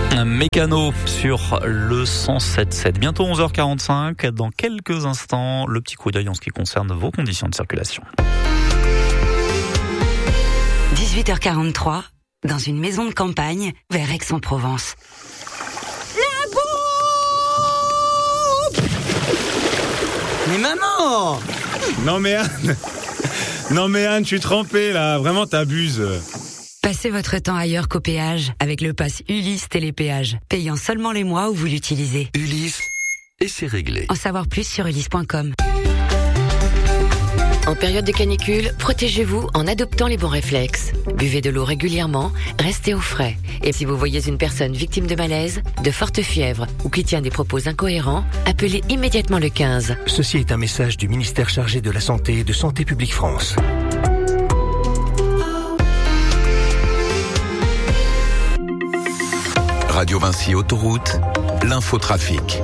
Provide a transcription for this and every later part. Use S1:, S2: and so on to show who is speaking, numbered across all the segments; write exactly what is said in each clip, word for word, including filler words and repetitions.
S1: Mécano sur le cent sept sept. Bientôt onze heures quarante-cinq. Dans quelques instants, le petit coup d'œil en ce qui concerne vos conditions de circulation.
S2: dix-huit heures quarante-trois, dans une maison de campagne, vers Aix-en-Provence.
S3: La bombe! Mais maman!
S4: Non mais Anne, non mais Anne, je suis trempé là, vraiment t'abuses.
S2: Passez votre temps ailleurs qu'au péage avec le pass Ulysse Télépéage, payant seulement les mois où vous l'utilisez.
S5: Ulysse, et c'est réglé.
S2: En savoir plus sur ulysse point com.
S6: En période de canicule, protégez-vous en adoptant les bons réflexes. Buvez de l'eau régulièrement, restez au frais. Et si vous voyez une personne victime de malaise, de forte fièvre ou qui tient des propos incohérents, appelez immédiatement le quinze.
S7: Ceci est un message du ministère chargé de la Santé et de Santé publique France.
S5: Radio Vinci Autoroute, l'infotrafic.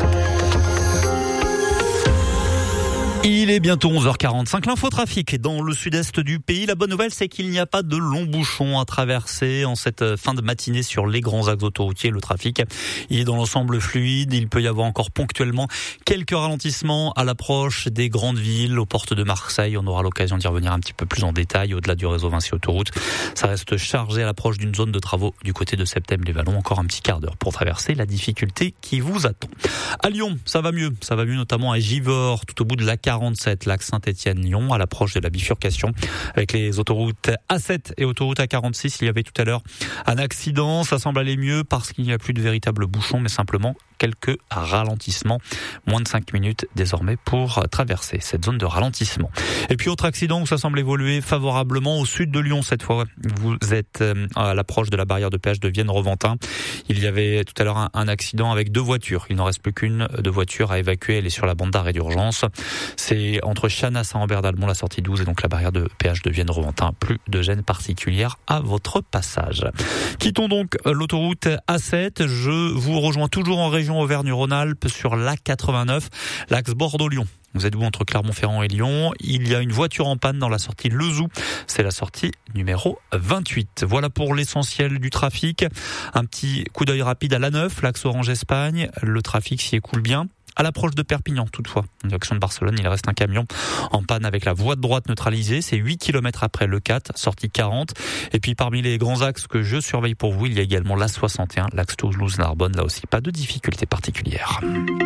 S1: Il est bientôt onze heures quarante-cinq. L'infotrafic dans le sud-est du pays. La bonne nouvelle, c'est qu'il n'y a pas de longs bouchons à traverser en cette fin de matinée sur les grands axes autoroutiers. Le trafic, il est dans l'ensemble fluide. Il peut y avoir encore ponctuellement quelques ralentissements à l'approche des grandes villes. Aux portes de Marseille, on aura l'occasion d'y revenir un petit peu plus en détail. Au-delà du réseau Vinci Autoroute, ça reste chargé à l'approche d'une zone de travaux du côté de Septème-les-Vallons. Encore un petit quart d'heure pour traverser la difficulté qui vous attend. À Lyon, ça va mieux. Ça va mieux notamment à Givors, tout au bout de la quarante-sept, l'axe Saint-Étienne-Lyon, à l'approche de la bifurcation avec les autoroutes A sept et autoroute A quarante-six. Il y avait tout à l'heure un accident. Ça semble aller mieux parce qu'il n'y a plus de véritables bouchons, mais simplement quelques ralentissements. Moins de cinq minutes désormais pour traverser cette zone de ralentissement. Et puis autre accident où ça semble évoluer favorablement au sud de Lyon cette fois. Vous êtes à l'approche de la barrière de péage de Vienne-Reventin. Il y avait tout à l'heure un, un accident avec deux voitures. Il n'en reste plus qu'une de voiture à évacuer. Elle est sur la bande d'arrêt d'urgence. C'est entre Chana, Saint-Ambert-d'Almont, la sortie douze et donc la barrière de péage de Vienne-Reventin. Plus de gêne particulière à votre passage. Quittons donc l'autoroute A sept. Je vous rejoins toujours en région Auvergne-Rhône-Alpes sur l'A quatre-vingt-neuf, l'axe Bordeaux-Lyon. Vous êtes vous entre Clermont-Ferrand et Lyon. Il y a une voiture en panne dans la sortie Lezou. C'est la sortie numéro vingt-huit. Voilà pour l'essentiel du trafic. Un petit coup d'œil rapide à l'A neuf, l'axe Orange-Espagne. Le trafic s'y écoule bien. À l'approche de Perpignan, toutefois, en direction de Barcelone, il reste un camion en panne avec la voie de droite neutralisée. C'est huit kilomètres après le quatre, sortie quarante. Et puis parmi les grands axes que je surveille pour vous, il y a également l'A soixante et un, l'axe Toulouse-Narbonne. Là aussi, pas de difficultés particulières.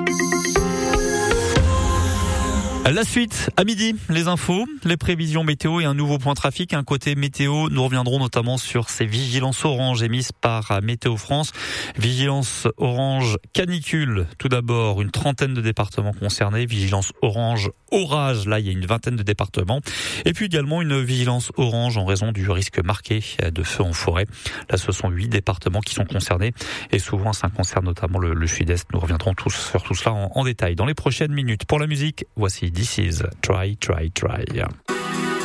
S1: La suite, à midi, les infos, les prévisions météo et un nouveau point trafic. Un côté météo, nous reviendrons notamment sur ces vigilances orange émises par Météo France. Vigilance orange canicule, tout d'abord, une trentaine de départements concernés. Vigilance orange orage, là il y a une vingtaine de départements. Et puis également une vigilance orange en raison du risque marqué de feu en forêt. Là ce sont huit départements qui sont concernés et souvent ça concerne notamment le, le sud-est. Nous reviendrons tous sur tout cela en, en détail dans les prochaines minutes. Pour la musique, voici This Is Try, Try, Try.